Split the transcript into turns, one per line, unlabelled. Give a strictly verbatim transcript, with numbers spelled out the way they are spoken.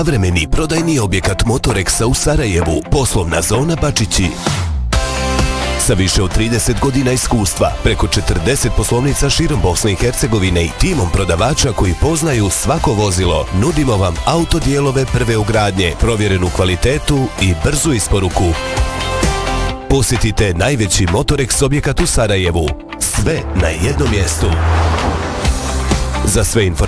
Savremeni prodajni objekat Motorexa u Sarajevu, poslovna zona Bačići. Sa više od trideset godina iskustva, preko četrdeset poslovnica širom Bosne i Hercegovine i timom prodavača koji poznaju svako vozilo, nudimo vam autodijelove prve ugradnje, provjerenu kvalitetu i brzu isporuku. Posjetite najveći Motorex objekat u Sarajevu. Sve na jednom mjestu. Za sve informacije